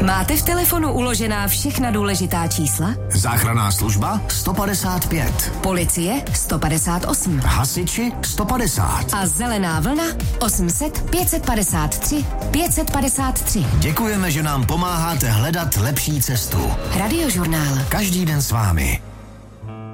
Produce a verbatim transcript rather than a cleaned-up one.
Máte v telefonu uložená všechna důležitá čísla? Záchranná služba sto padesát pět. Policie sto padesát osm. Hasiči sto padesát. A zelená vlna osm set pět padesát tři pět padesát tři. Děkujeme, že nám pomáháte hledat lepší cestu. Radiožurnál. Každý den s vámi.